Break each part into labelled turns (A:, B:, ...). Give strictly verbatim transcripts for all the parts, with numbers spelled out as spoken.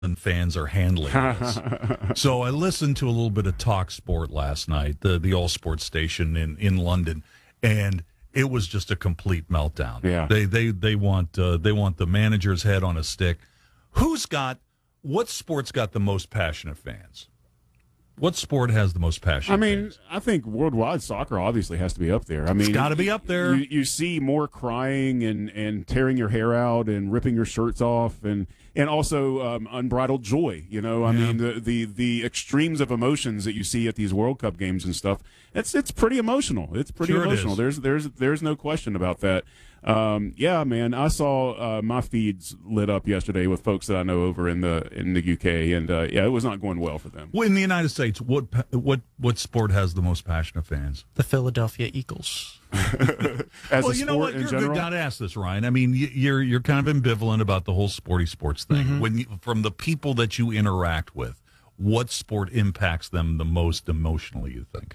A: fans are handling this. So I listened to a little bit of Talk Sport last night, the the all sports station in, in London, and it was just a complete meltdown.
B: Yeah.
A: They they they want uh, they want the manager's head on a stick. Who's got what sport's got the most passionate fans? What sport has the most passionate
B: I mean,
A: fans?
B: I think worldwide soccer obviously has to be up there. I mean,
A: It's got to be up there.
B: You, you see more crying and, and tearing your hair out and ripping your shirts off and and also um, unbridled joy. You know, I
A: Yeah.
B: mean, the, the the extremes of emotions that you see at these World Cup games and stuff. It's it's pretty emotional. It's pretty
A: Sure it
B: emotional.
A: is.
B: There's there's there's no question about that. Um, yeah, man, I saw uh, my feeds lit up yesterday with folks that I know over in the in the U K, and uh, yeah, it was not going well for them.
A: Well, in the United States, what what what sport has the most passionate fans?
C: The Philadelphia Eagles.
B: As
A: well,
B: a
A: you know
B: sport
A: what?
B: in
A: You're a
B: general,
A: good guy to ask this, Ryan. I mean, y- you're you're kind of ambivalent about the whole sporty sports thing.
C: Mm-hmm.
A: When you, from the people that you interact with, what sport impacts them the most emotionally? You think?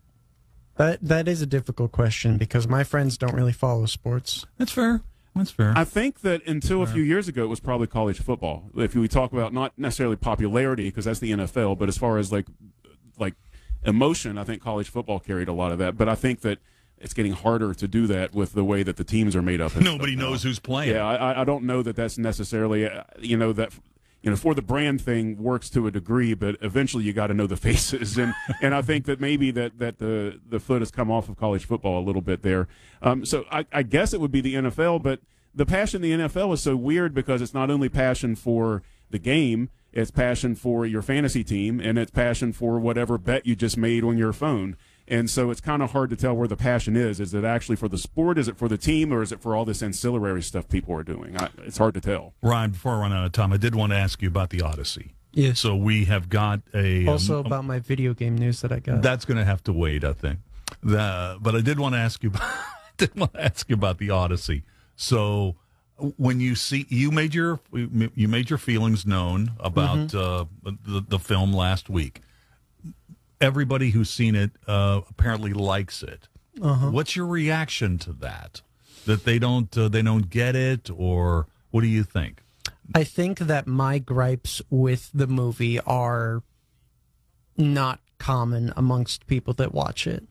C: That that is a difficult question because my friends don't really follow sports.
A: That's fair. That's fair.
B: I think that until a few years ago, it was probably college football. If we talk about not necessarily popularity, because that's the N F L, but as far as like like emotion, I think college football carried a lot of that. But I think that it's getting harder to do that with the way that the teams are made up. and
A: Nobody
B: stuff now.
A: knows who's playing.
B: Yeah, I, I don't know that that's necessarily, uh, you know, that, you know, for the brand thing works to a degree, but eventually you got to know the faces. And, and I think that maybe that, that the, the foot has come off of college football a little bit there. Um, so I, I guess it would be the N F L, but the passion in the N F L is so weird because it's not only passion for the game, it's passion for your fantasy team, and it's passion for whatever bet you just made on your phone. And so it's kind of hard to tell where the passion is. Is it actually for the sport? Is it for the team? Or is it for all this ancillary stuff people are doing? I, it's hard to tell.
A: Ryan, before I run out of time, I did want to ask you about the Odyssey.
C: Yes.
A: So we have got a
C: Also
A: um,
C: about my video game news that I got.
A: That's going to have to wait, I think. The, but I did want to ask you. About, I did want to ask you about the Odyssey. So when you see, you made your you made your feelings known about
C: Mm-hmm.
A: uh, the the film last week. Everybody who's seen it uh, apparently likes it.
C: Uh-huh.
A: What's your reaction to that? That they don't uh, they don't get it, or what do you think?
C: I think that my gripes with the movie are not common amongst people that watch it.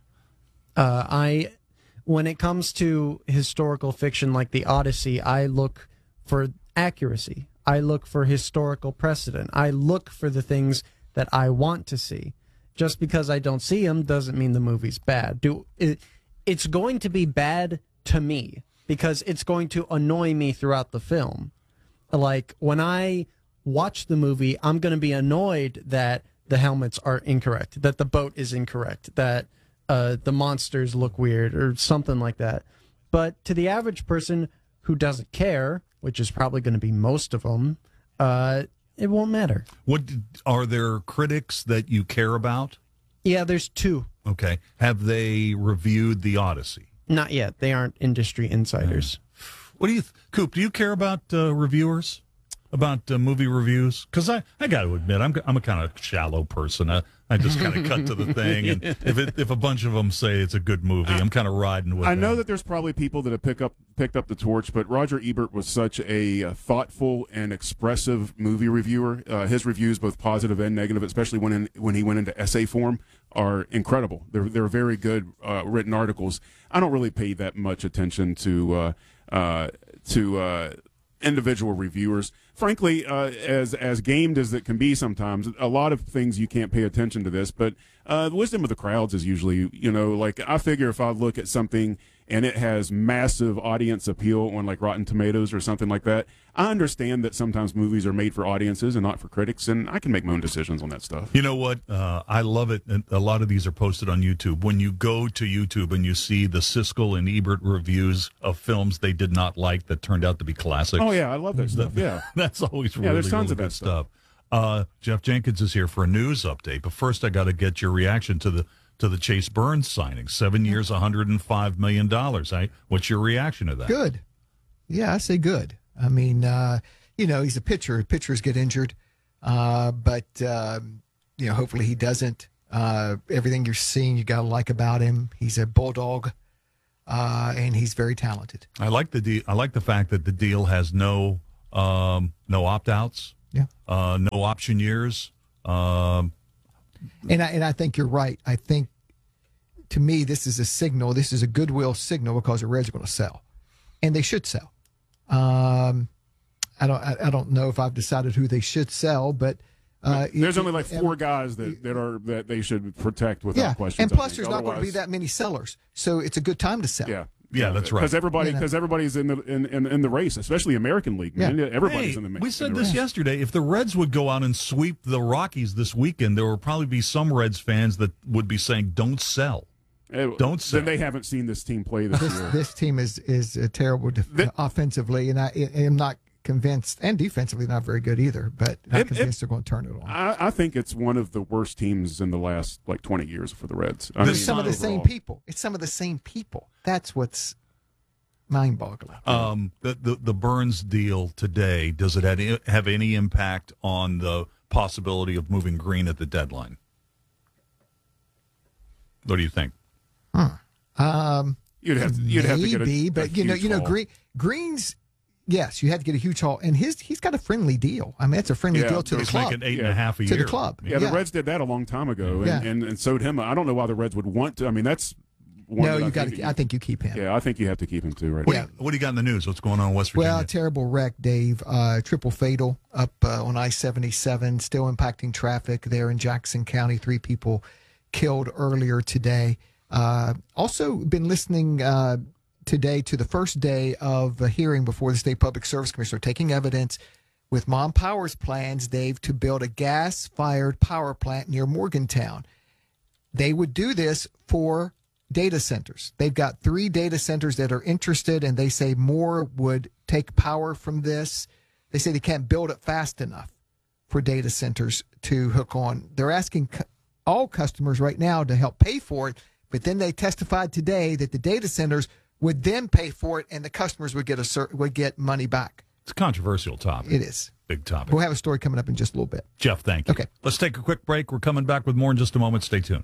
C: Uh, I, when it comes to historical fiction like the Odyssey, I look for accuracy. I look for historical precedent. I look for the things that I want to see. Just because I don't see them doesn't mean the movie's bad. Do it, it's going to be bad to me because it's going to annoy me throughout the film. Like, when I watch the movie, I'm going to be annoyed that the helmets are incorrect, that the boat is incorrect, that uh, the monsters look weird or something like that. But to the average person who doesn't care, which is probably going to be most of them, uh, it won't matter.
A: What are there critics that you care about?
C: Yeah, there's two.
A: Okay. Have they reviewed the Odyssey?
C: Not yet. They aren't industry insiders.
A: What do you, th- Coop? Do you care about uh, reviewers, about uh, movie reviews? Because I, I got to admit, I'm, I'm a kind of shallow person. I, I just kind of cut to the thing, and if it, if a bunch of them say it's a good movie, I'm kind of riding with.
B: I know
A: them.
B: that there's probably people that have pick up picked up the torch, but Roger Ebert was such a uh, thoughtful and expressive movie reviewer. Uh, his reviews, both positive and negative, especially when in, when he went into essay form, are incredible. They're they're very good uh, written articles. I don't really pay that much attention to uh, uh, to uh, individual reviewers. Frankly, uh, as as gamed as it can be sometimes, a lot of things you can't pay attention to this. But uh, the wisdom of the crowds is usually, you know, like I figure if I look at something and it has massive audience appeal on like Rotten Tomatoes or something like that, I understand that sometimes movies are made for audiences and not for critics, and I can make my own decisions on that stuff.
A: You know what? Uh, I love it. And a lot of these are posted on YouTube. When you go to YouTube and you see the Siskel and Ebert reviews of films they did not like that turned out to be classics.
B: Oh yeah, I love that stuff. Yeah,
A: that's always really,
B: Yeah, there's tons
A: really
B: of that
A: good
B: stuff.
A: stuff. Uh, Jeff Jenkins is here for a news update, but first I got to get your reaction to the to the Chase Burns signing. Seven years, one hundred five million dollars. I, what's your reaction to that?
D: Good. Yeah, I say good. I mean, uh, you know, he's a pitcher. Pitchers get injured, uh, but uh, you know, hopefully he doesn't. Uh, everything you're seeing, you got to like about him. He's a bulldog, uh, and he's very talented.
A: I like the de- I like the fact that the deal has no um, no opt outs.
D: Yeah.
A: Uh, no option years. Um,
D: And I, and I think you're right. I think, to me, this is a signal. This is a goodwill signal because the Reds are going to sell, and they should sell. Um, I don't. I, I don't know if I've decided who they should sell, but uh,
B: there's
D: it,
B: only like four guys that, that are that they should protect without
D: yeah.
B: question.
D: And plus, there's not going to be that many sellers, so it's a good time to sell.
B: Yeah.
A: Yeah, that's right.
B: Because everybody,
D: You know.
B: because everybody's in the in, in, in the race, especially American League. Man.
D: Yeah.
B: Everybody's
A: Hey,
B: in the.
A: we
B: in
A: said
B: the
A: this
B: race.
A: yesterday. If the Reds would go out and sweep the Rockies this weekend, there will probably be some Reds fans that would be saying, "Don't sell."
B: Eh,
A: Don't sell.
B: Then they haven't seen this team play this
D: This,
B: year.
D: this team is is uh, terrible def-
B: The-
D: offensively, and I, I am not convinced, and defensively not very good either. But not
B: It-
D: convinced
B: it-
D: they're going to turn it on.
B: I, I think it's one of the worst teams in the last like twenty years for the Reds. I
A: This
B: mean,
D: It's some of the same
B: overall.
D: people. It's some of the same people. That's what's mind-boggling.
A: Um, the, the the Burns deal today, does it have any, have any impact on the possibility of moving Green at the deadline? What do you think?
D: Um,
B: You'd have to, you'd have to get a,
D: maybe,
B: a
D: but you know,
B: huge
D: you know,
B: haul.
D: Green, Green's. Yes, you had to get a huge haul, and his he's got a friendly deal. I mean, it's a friendly
B: Yeah,
D: deal to the
A: He's
D: club.
A: making eight and
B: Yeah.
A: a half a
D: To the
A: year.
D: club.
B: Yeah, the
D: Yeah.
B: Reds did that a long time ago, and,
D: Yeah.
B: and, and sold him. I don't know why the Reds would want to. I mean, that's one
D: No,
B: that I
D: you got
B: think
D: to.
B: you-
D: I think you keep him.
B: Yeah, I think you have to keep him too, right?
A: What,
B: now.
D: Yeah.
A: do you, what do you got in the news? What's going on in West Virginia?
D: Well, terrible wreck, Dave. Uh, triple fatal up uh, on I seventy-seven, still impacting traffic there in Jackson County. Three people killed earlier today. Uh, also, been listening uh, today to the first day of a hearing before the State Public Service Commissioner, taking evidence with Mom Power's plans, Dave, to build a gas-fired power plant near Morgantown. They would do this for data centers. They've got three data centers that are interested, and they say more would take power from this. They say they can't build it fast enough for data centers to hook on. They're asking cu- all customers right now to help pay for it, but then they testified today that the data centers would then pay for it, and the customers would get a cer- would get money back.
A: It's a controversial topic.
D: It is.
A: Big topic.
D: We'll have a story coming up in just a little bit.
A: Jeff, thank you.
D: Okay.
A: Let's take a quick break. We're coming back with more in just a moment. Stay tuned.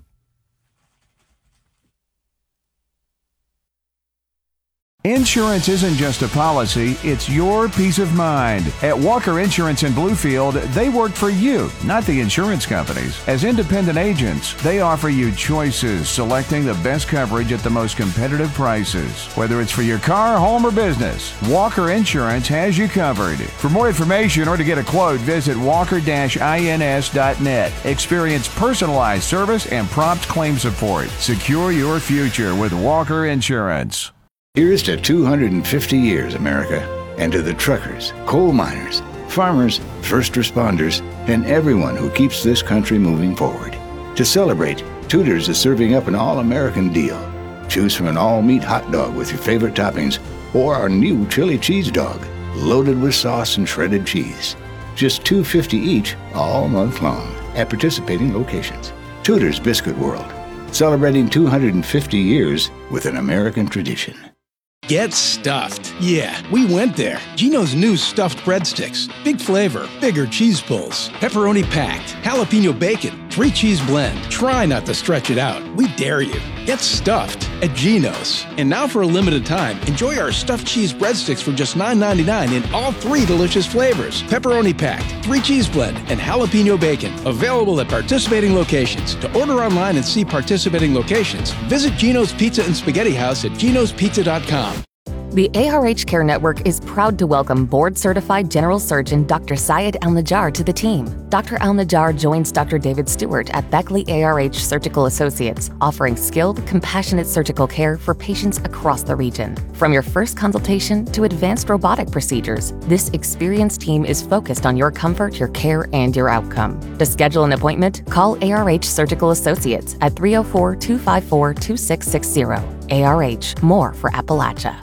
E: Insurance isn't just a policy, it's your peace of mind. At Walker Insurance in Bluefield, they work for you, not the insurance companies. As independent agents, they offer you choices, selecting the best coverage at the most competitive prices. Whether it's for your car, home, or business, Walker Insurance has you covered. For more information or to get a quote, visit walker dash ins dot net. Experience personalized service and prompt claim support. Secure your future with Walker Insurance.
F: Here's to two hundred fifty years, America, and to the truckers, coal miners, farmers, first responders, and everyone who keeps this country moving forward. To celebrate, Tudor's is serving up an all-American deal. Choose from an all-meat hot dog with your favorite toppings or our new chili cheese dog, loaded with sauce and shredded cheese. Just two dollars and fifty cents each all month long at participating locations. Tudor's Biscuit World, celebrating two hundred fifty years with an American tradition.
G: Get stuffed. Yeah, we went there. Gino's new stuffed breadsticks. Big flavor, bigger cheese pulls, pepperoni packed, jalapeno bacon, three cheese blend. Try not to stretch it out. We dare you. Get stuffed at Gino's. And now for a limited time, enjoy our stuffed cheese breadsticks for just nine ninety-nine in all three delicious flavors. Pepperoni packed, three cheese blend, and jalapeno bacon. Available at participating locations. To order online and see participating locations, visit Gino's Pizza and Spaghetti House at ginos pizza dot com.
H: The A R H Care Network is proud to welcome board-certified general surgeon Doctor Syed Al-Najjar to the team. Doctor Al-Najjar joins Doctor David Stewart at Beckley A R H Surgical Associates, offering skilled, compassionate surgical care for patients across the region. From your first consultation to advanced robotic procedures, this experienced team is focused on your comfort, your care, and your outcome. To schedule an appointment, call A R H Surgical Associates at three oh four, two five four, two six six zero. A R H, more for Appalachia.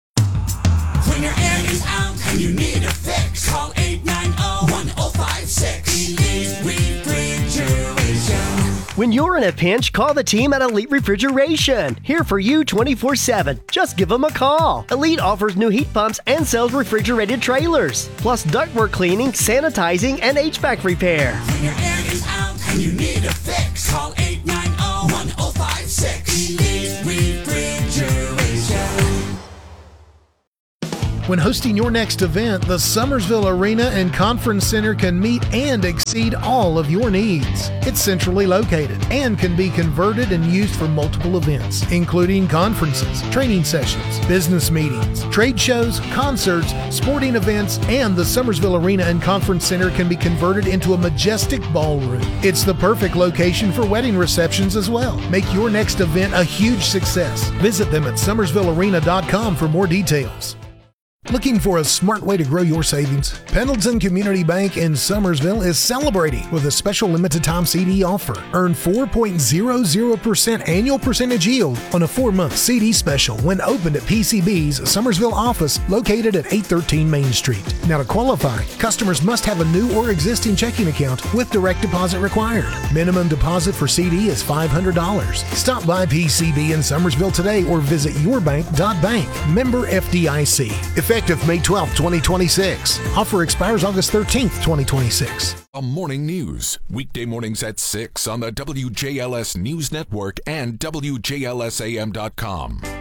I: When your air is out and you need a fix, call eight nine zero, one zero five six. Elite Refrigeration.
J: When you're in a pinch, call the team at Elite Refrigeration. Here for you twenty-four seven. Just give them a call. Elite offers new heat pumps and sells refrigerated trailers, plus ductwork cleaning, sanitizing, and H V A C repair.
I: When your air is out and you need a fix, call eight nine zero, one zero five six. Elite Refrigeration.
K: When hosting your next event, the Summersville Arena and Conference Center can meet and exceed all of your needs. It's centrally located and can be converted and used for multiple events, including conferences, training sessions, business meetings, trade shows, concerts, sporting events, and the Summersville Arena and Conference Center can be converted into a majestic ballroom. It's the perfect location for wedding receptions as well. Make your next event a huge success. Visit them at summersville arena dot com for more details. Looking for a smart way to grow your savings? Pendleton Community Bank in Summersville is celebrating with a special limited time C D offer. Earn four point zero zero percent annual percentage yield on a four-month C D special when opened at P C B's Summersville office located at eight thirteen Main Street. Now to qualify, customers must have a new or existing checking account with direct deposit required. Minimum deposit for C D is five hundred dollars. Stop by P C B in Summersville today or visit yourbank dot bank. Member F D I C. Effective May twelfth, twenty twenty-six. Offer expires August thirteenth, twenty twenty-six.
L: A morning news. Weekday mornings at six on the W J L S News Network and W J L S A M dot com.